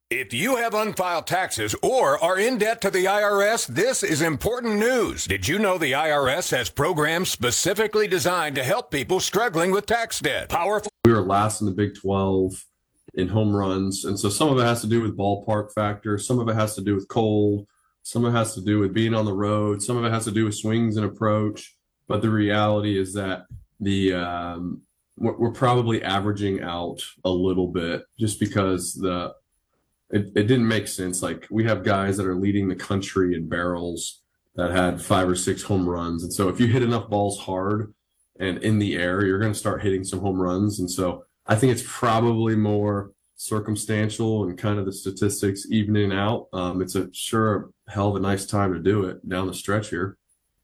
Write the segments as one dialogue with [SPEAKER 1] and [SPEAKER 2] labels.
[SPEAKER 1] If you have unfiled taxes or are in debt to the IRS, this is important news. Did you know the IRS has programs specifically designed to help people struggling with tax debt? Powerful.
[SPEAKER 2] We were last in the Big 12 in home runs. And so some of it has to do with ballpark factor. Some of it has to do with cold. Some of it has to do with being on the road. Some of it has to do with swings and approach. But the reality is that we're probably averaging out a little bit just because it didn't make sense. Like, we have guys that are leading the country in barrels that had 5 or 6 home runs. And so if you hit enough balls hard and in the air, you're going to start hitting some home runs. And so I think it's probably more circumstantial and kind of the statistics evening out. It's a hell of a nice time to do it down the stretch here.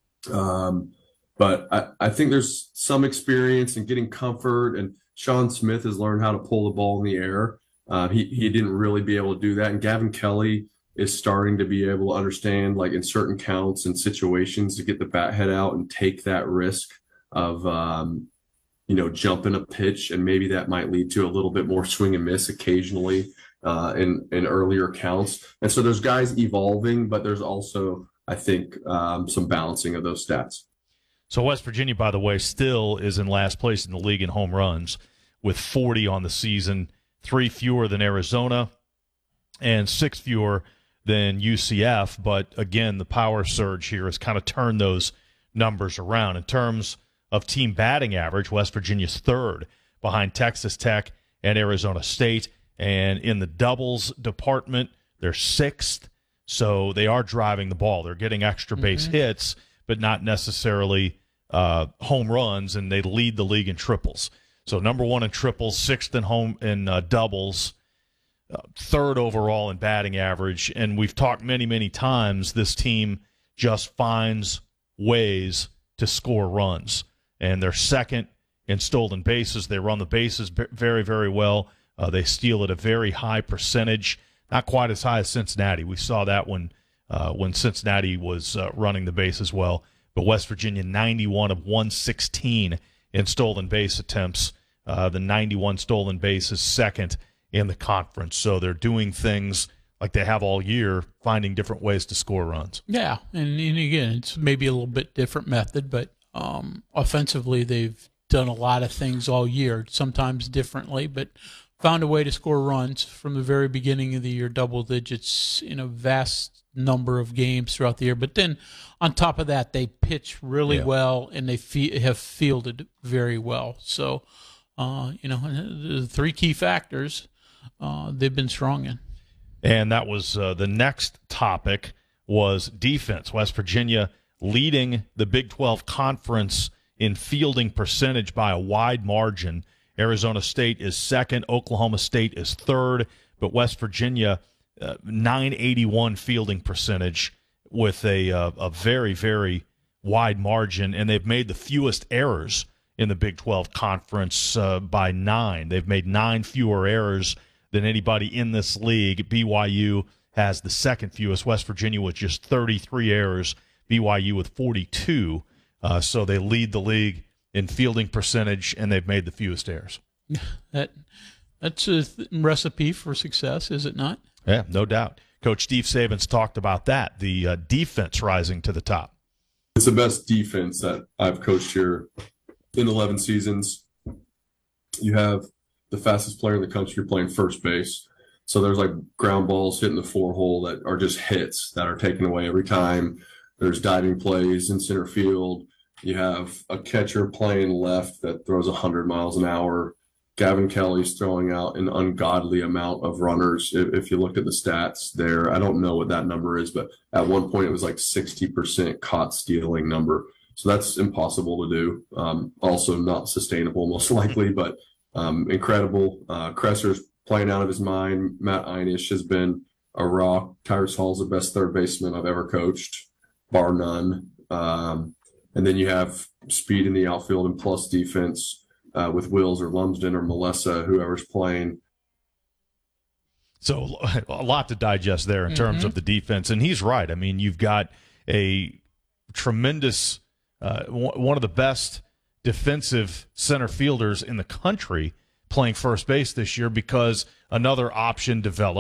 [SPEAKER 2] But I think there's some experience in getting comfort, and Sean Smith has learned how to pull the ball in the air. He didn't really be able to do that. And Gavin Kelly is starting to be able to understand, like, in certain counts and situations, to get the bat head out and take that risk of, jumping a pitch. And maybe that might lead to a little bit more swing and miss occasionally in earlier counts. And so there's guys evolving, but there's also, I think, some balancing of those stats.
[SPEAKER 3] So West Virginia, by the way, still is in last place in the league in home runs with 40 on the season, 3 fewer than Arizona and 6 fewer than UCF. But, again, the power surge here has kind of turned those numbers around. In terms of team batting average, West Virginia's third behind Texas Tech and Arizona State. And in the doubles department, they're sixth. So they are driving the ball. They're getting extra base hits, but not necessarily home runs, and they lead the league in triples. So number one in triples, sixth in doubles, third overall in batting average. And we've talked many, many times, this team just finds ways to score runs. And they're second in stolen bases. They run the bases very, very well. They steal at a very high percentage, not quite as high as Cincinnati. We saw that when Cincinnati was running the bases well. But West Virginia, 91 of 116 in stolen base attempts. The 91 stolen bases, second in the conference. So they're doing things like they have all year, finding different ways to score runs.
[SPEAKER 4] Yeah, and again, it's maybe a little bit different method, but offensively they've done a lot of things all year, sometimes differently, but found a way to score runs from the very beginning of the year, double digits in a vast number of games throughout the year. But then on top of that, they pitch really well, and they have fielded very well. So, the 3 key factors they've been strong in.
[SPEAKER 3] And that was the next topic was defense. West Virginia leading the Big 12 Conference in fielding percentage by a wide margin. Arizona State is second. Oklahoma State is third. But West Virginia, 981 fielding percentage with a very, very wide margin. And they've made the fewest errors in the Big 12 Conference by 9. They've made 9 fewer errors than anybody in this league. BYU has the second fewest. West Virginia with just 33 errors. BYU with 42. So they lead the league in fielding percentage, and they've made the fewest errors.
[SPEAKER 4] That's a recipe for success, is it not?
[SPEAKER 3] Yeah, no doubt. Coach Steve Saban's talked about that, the defense rising to the top.
[SPEAKER 2] It's the best defense that I've coached here in 11 seasons. You have the fastest player in the country playing first base. So there's like ground balls hitting the 4-hole that are just hits that are taken away every time. There's diving plays in center field. You have a catcher playing left that throws 100 miles an hour. Gavin Kelly's throwing out an ungodly amount of runners. If you look at the stats there, I don't know what that number is, but at one point it was like 60% caught stealing number. So that's impossible to do. Also not sustainable, most likely, but incredible. Kresser's playing out of his mind. Matt Einish has been a rock. Tyrus Hall's the best third baseman I've ever coached, bar none. And then you have speed in the outfield and plus defense with Wills or Lumsden or Melessa, whoever's playing.
[SPEAKER 3] So a lot to digest there in terms of the defense. And he's right. I mean, you've got a tremendous one of the best defensive center fielders in the country playing first base this year because another option developed.